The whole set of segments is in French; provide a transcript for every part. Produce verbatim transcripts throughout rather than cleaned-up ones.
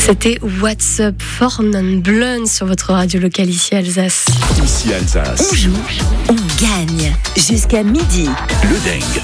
C'était What's Up for Non-Blonde sur votre radio locale ici Alsace. Ici Alsace. On joue, on gagne. Jusqu'à midi. Le dingue.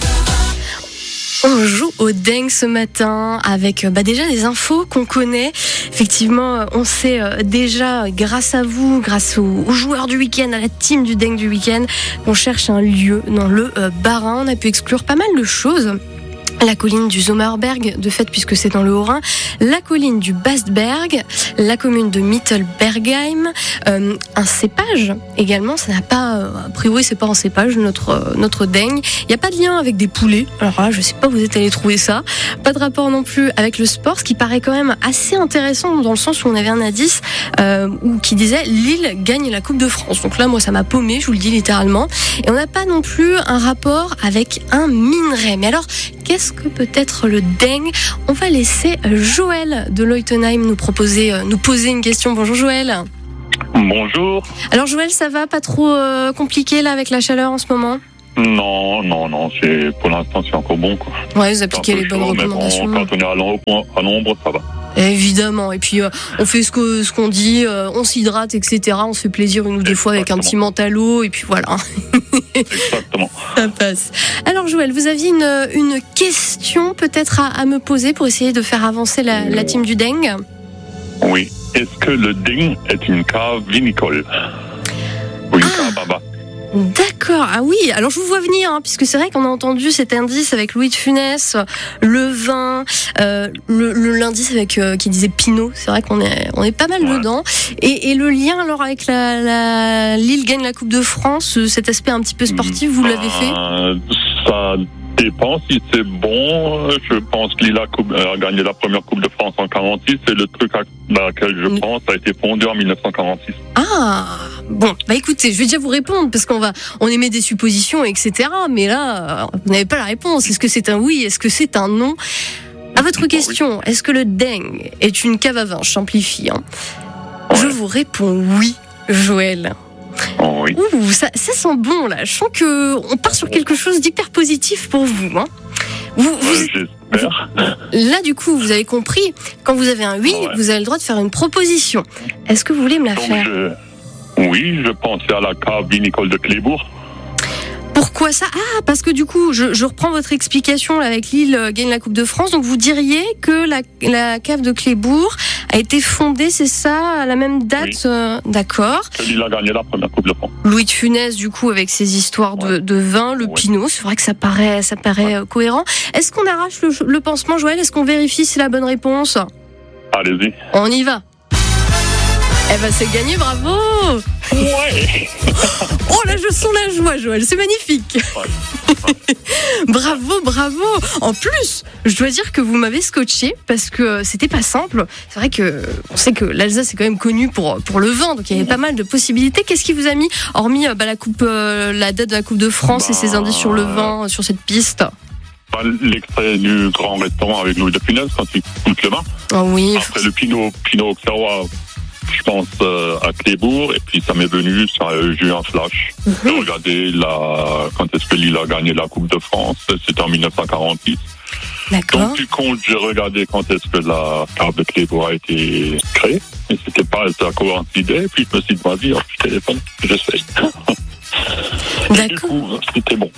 On joue au dingue ce matin avec bah, déjà des infos qu'on connaît. Effectivement, on sait euh, déjà, grâce à vous, grâce aux, aux joueurs du week-end, à la team du dingue du week-end, qu'on cherche un lieu dans le euh, Bas-Rhin. On a pu exclure pas mal de choses. La colline du Sommerberg, de fait, puisque c'est dans le Haut-Rhin, la colline du Bastberg, la commune de Mittelbergheim, euh, un cépage également. Ça n'a pas, euh, a priori, c'est pas un cépage, notre, euh, notre dingue. Il n'y a pas de lien avec des poulets. Alors là, je sais pas où vous êtes allé trouver ça. Pas de rapport non plus avec le sport, ce qui paraît quand même assez intéressant dans le sens où on avait un indice euh, où, qui disait Lille gagne la Coupe de France. Donc là, moi, ça m'a paumé, je vous le dis littéralement. Et on n'a pas non plus un rapport avec un minerai. Mais alors, qu'est-ce que peut être le dingue? On va laisser Joël de Leutenheim nous proposer, nous poser une question. Bonjour Joël. Bonjour. Alors Joël, ça va? Pas trop euh, compliqué là avec la chaleur en ce moment? Non, non, non, c'est, pour l'instant c'est encore bon quoi. Ouais, vous appliquez les bonnes chaud, recommandations. Bon, quand on est à l'ombre, à l'ombre, ça va. Évidemment, et puis euh, on fait ce que ce qu'on dit, euh, on s'hydrate, et cetera. On se fait plaisir une ou deux fois avec un petit mentalo, et puis voilà. Exactement. Ça passe. Alors Joël, vous aviez une, une question peut-être à, à me poser pour essayer de faire avancer la, la team du dingue? Oui. Est-ce que le dingue est une cave vinicole? Ou une Ah. cave à bas? D'accord, ah oui, alors je vous vois venir, hein, puisque c'est vrai qu'on a entendu cet indice avec Louis de Funès, le vin, euh, le, le l'indice avec euh, qui disait Pinot, c'est vrai qu'on est on est pas mal Ouais. dedans. Et, et le lien alors avec la, la Lille gagne la Coupe de France, cet aspect un petit peu sportif, vous l'avez fait? Euh, Ça dépend si c'est bon. Je pense que Lille a, coupe- a gagné la première Coupe de France en quarante-six. Et le truc à laquelle je Mm. pense a été fondé en dix-neuf cent quarante-six. Ah bon, bah écoutez, je vais déjà vous répondre parce qu'on va, on émet des suppositions, et cetera. Mais là, euh, vous n'avez pas la réponse. Est-ce que c'est un oui? Est-ce que c'est un non? À votre question, est-ce que le dingue est une cave à vin? Je simplifie. Hein. Je Ouais. vous réponds oui, Joël. Oh, oui. Ouh, ça, ça sent bon là. Je sens que on part sur quelque chose d'hyper positif pour vous. Hein. Vous, vous- Ouais, j'espère. là, du coup, vous avez compris. Quand vous avez un oui, Ouais. vous avez le droit de faire une proposition. Est-ce que vous voulez me la Donc, faire? je... Oui, je pensais à la cave vinicole de Clébourg. Pourquoi ça? Ah, parce que du coup, je, je reprends votre explication là, avec Lille euh, gagne la Coupe de France. Donc vous diriez que la, la cave de Clébourg a été fondée, c'est ça, à la même date? Oui. euh, D'accord. Que Lille a gagné la première Coupe de France. Louis de Funès, du coup, avec ses histoires de, Ouais. de vin, le Ouais. Pinot, c'est vrai que ça paraît, ça paraît euh, cohérent. Est-ce qu'on arrache le, le pansement, Joël? Est-ce qu'on vérifie si c'est la bonne réponse? Allez-y. On y va. Eh ben, c'est gagné, bravo! Ouais. Oh là, je sens la joie, Joël, c'est magnifique. Bravo, bravo. En plus, je dois dire que vous m'avez scotché parce que c'était pas simple. C'est vrai que on sait que l'Alsace est quand même connue pour pour le vin, donc il y avait pas mal de possibilités. Qu'est-ce qui vous a mis, hormis bah, la coupe, euh, la date de la Coupe de France Bah, et ces indices sur le vin euh, sur cette piste? Bah, l'extrait du grand restaurant avec Louis de Funès quand il coûte le vin. Ah oui. Après le Pinot, Pinot Auxerrois, je pense euh, à Clébourg. Et puis ça m'est venu, ça, euh, j'ai eu un flash. J'ai Mhm. regardé la, quand est-ce que Lille a gagné la Coupe de France. C'était en dix-neuf cent quarante-six. D'accord. Donc du compte, j'ai regardé quand est-ce que la cave de Clébourg a été créée. Et c'était pas, ça coïncidait. Et puis je me suis dit, vas-y, hop, je téléphone, je sais. Et du D'accord. coup, c'était bon.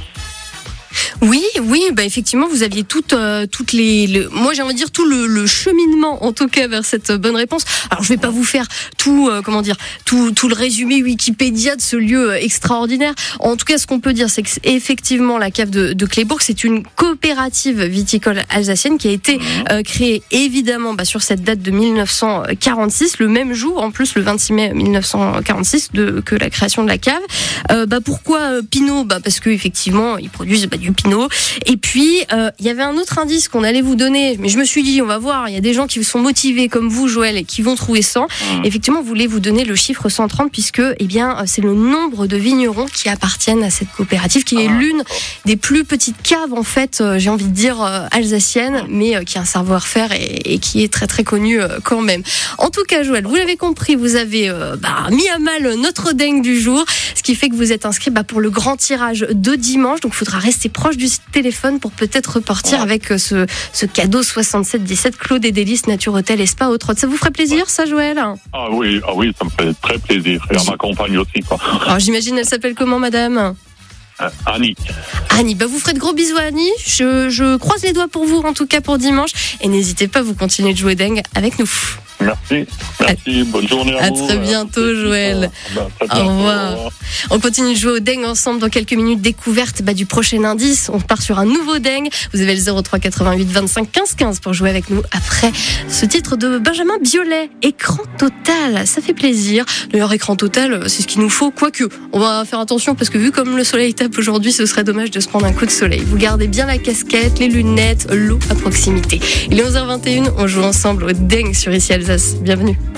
Oui, oui, bah effectivement, vous aviez toutes, euh, toutes les, le, moi j'ai envie de dire tout le, le cheminement, en tout cas vers cette bonne réponse. Alors je vais pas vous faire tout, euh, comment dire, tout, tout le résumé Wikipédia de ce lieu euh, extraordinaire. En tout cas, ce qu'on peut dire, c'est que c'est effectivement la cave de, de Clébourg, c'est une coopérative viticole alsacienne qui a été euh, créée évidemment bah, sur cette date de dix-neuf cent quarante-six, le même jour, en plus le vingt-six mai dix-neuf cent quarante-six, de, que la création de la cave. Euh, bah pourquoi euh, Pinot? Bah parce que effectivement, ils produisent bah, du Pinot. Et puis, euh, il y avait un autre indice qu'on allait vous donner, mais je me suis dit, on va voir, il y a des gens qui sont motivés comme vous, Joël, et qui vont trouver cent. Mmh. Effectivement, vous voulez vous donner le chiffre cent trente, puisque eh bien, c'est le nombre de vignerons qui appartiennent à cette coopérative, qui est Ah, l'une d'accord. des plus petites caves, en fait, euh, j'ai envie de dire, euh, alsacienne, mais euh, qui a un savoir-faire et, et qui est très très connu euh, quand même. En tout cas, Joël, vous l'avez compris, vous avez euh, bah, mis à mal notre dingue du jour, ce qui fait que vous êtes inscrit bah, pour le grand tirage de dimanche, donc il faudra rester proche décroche du téléphone pour peut-être repartir ouais. avec ce, ce cadeau soixante-sept dix-sept Claude et Délices Nature Hôtel et Spa au Trot. Ça vous ferait plaisir, ouais. ça, Joël? Ah oui, ah oui, ça me fait très plaisir. Et à ma compagne aussi, quoi. Alors, j'imagine, elle s'appelle comment, madame? Euh, Annie. Annie, bah vous ferez de gros bisous à Annie. Je, je croise les doigts pour vous, en tout cas pour dimanche. Et n'hésitez pas, vous continuez de jouer dingue avec nous. Merci, merci, bonne journée à, à vous. À très bientôt, Joël. Bah, très bientôt. Au revoir. On continue de jouer au dingue ensemble dans quelques minutes. Découverte bah, du prochain indice. On part sur un nouveau dingue. Vous avez le zéro trois quatre-vingt-huit vingt-cinq quinze quinze pour jouer avec nous après ce titre de Benjamin Biolay. Écran total, ça fait plaisir. D'ailleurs, écran total, c'est ce qu'il nous faut. Quoique, on va faire attention parce que vu comme le soleil tape aujourd'hui, ce serait dommage de se prendre un coup de soleil. Vous gardez bien la casquette, les lunettes, l'eau à proximité. Il est onze heures vingt et une, on joue ensemble au dingue sur Ici Alsace. Bienvenue.